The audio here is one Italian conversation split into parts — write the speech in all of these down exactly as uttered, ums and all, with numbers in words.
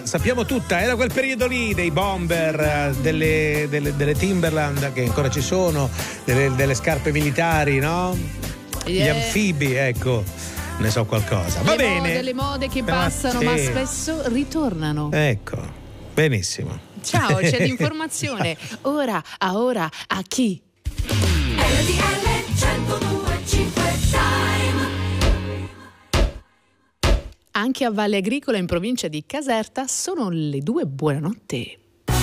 Sappiamo tutta, era quel periodo lì dei bomber, delle, delle, delle Timberland che ancora ci sono, delle, delle scarpe militari, no? Gli Yeah. anfibi, ecco, ne so qualcosa. Va le bene. Mode, le mode che Però, passano, sì. ma spesso ritornano. Ecco, benissimo. Ciao, c'è l'informazione. Ora, a ora, a chi? R T L centodue e cinque Time. Anche a Valle Agricola, in provincia di Caserta, sono le due. Buonanotte.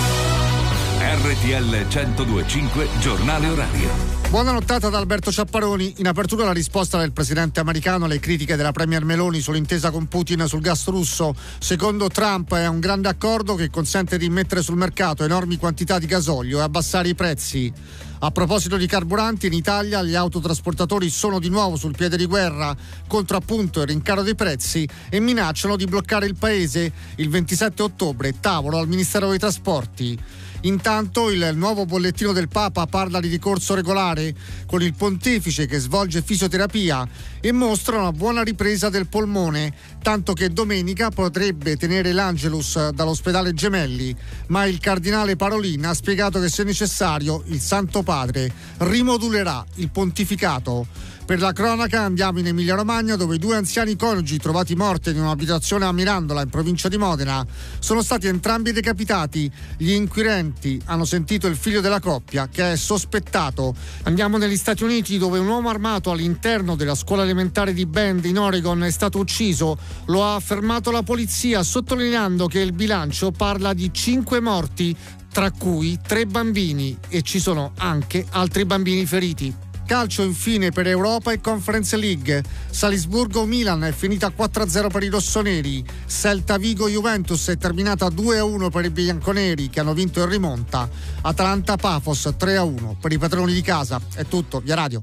R T L centodue e cinque, giornale orario. Buona nottata da Alberto Ciapparoni. In apertura la risposta del presidente americano alle critiche della premier Meloni sull'intesa con Putin sul gas russo. Secondo Trump è un grande accordo che consente di mettere sul mercato enormi quantità di gasolio e abbassare i prezzi. A proposito di carburanti, in Italia gli autotrasportatori sono di nuovo sul piede di guerra contro appunto il rincaro dei prezzi e minacciano di bloccare il paese. Il ventisette ottobre, tavolo al Ministero dei Trasporti. Intanto il nuovo bollettino del Papa parla di ricorso regolare con il pontefice che svolge fisioterapia e mostra una buona ripresa del polmone, tanto che domenica potrebbe tenere l'Angelus dall'ospedale Gemelli, ma il cardinale Parolin ha spiegato che se necessario il Santo Padre rimodulerà il pontificato. Per la cronaca andiamo in Emilia-Romagna, dove due anziani coniugi trovati morti in un'abitazione a Mirandola in provincia di Modena sono stati entrambi decapitati. Gli inquirenti hanno sentito il figlio della coppia che è sospettato. Andiamo negli Stati Uniti, dove un uomo armato all'interno della scuola elementare di Bend in Oregon è stato ucciso. Lo ha affermato la polizia, sottolineando che il bilancio parla di cinque morti, tra cui tre bambini, e ci sono anche altri bambini feriti. Calcio infine per Europa e Conference League. Salisburgo-Milan è finita quattro a zero per i rossoneri. Celta Vigo-Juventus è terminata due a uno per i bianconeri, che hanno vinto in rimonta. Atalanta-Pafos tre a uno per i padroni di casa. È tutto, via radio.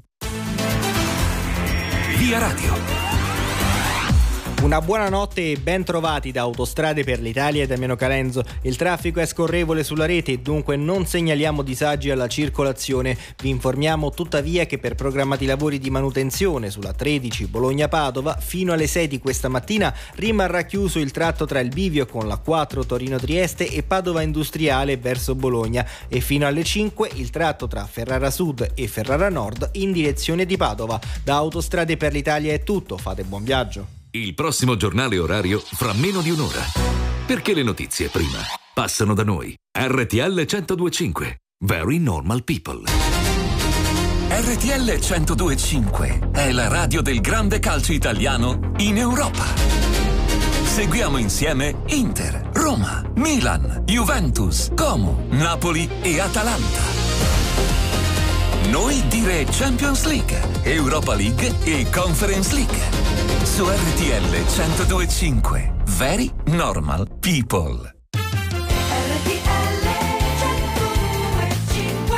Via radio. Una buona notte e ben trovati da Autostrade per l'Italia e Damiano Calenzo. Il traffico è scorrevole sulla rete e dunque non segnaliamo disagi alla circolazione. Vi informiamo tuttavia che per programmati lavori di manutenzione sulla tredici Bologna-Padova fino alle sei di questa mattina rimarrà chiuso il tratto tra il bivio con la quattro Torino-Trieste e Padova Industriale verso Bologna e fino alle cinque il tratto tra Ferrara Sud e Ferrara Nord in direzione di Padova. Da Autostrade per l'Italia è tutto, fate buon viaggio. Il prossimo giornale orario fra meno di un'ora. Perché le notizie prima passano da noi. R T L centodue e cinque. Very normal people. R T L centodue e cinque è la radio del grande calcio italiano in Europa. Seguiamo insieme Inter, Roma, Milan, Juventus, Como, Napoli e Atalanta. Noi dire Champions League, Europa League e Conference League. Su R T L centodue e cinque. Very normal people. R T L centodue e cinque.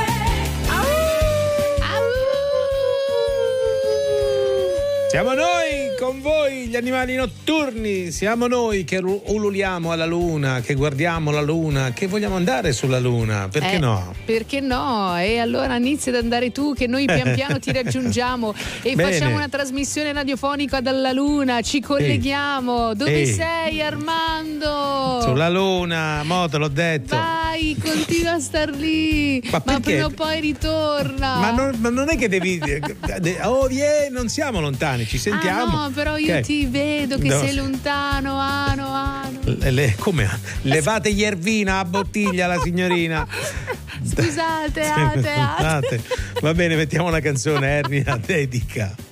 Siamo noi con voi, gli animali notturni. Siamo noi che ululiamo alla luna, che guardiamo la luna, che vogliamo andare sulla luna. Perché Eh, no? Perché no? E allora inizia ad andare tu, che noi pian piano ti raggiungiamo e Bene. facciamo una trasmissione radiofonica dalla luna. Ci colleghiamo. Dove Ehi. sei, Armando? Sulla luna, mo te l'ho detto. Vai, continua a star lì. Ma Ma, perché? prima o poi ritorna. Ma non, ma non è che devi. Oh, yeah, non siamo lontani, ci sentiamo. Ah no, però io Che- ti vedo che No. sei lontano, ano, ano. Le- le- come? Levate Iervina a bottiglia la signorina. Scusate, ate, ate. Va bene, mettiamo una canzone, Ernia dedica.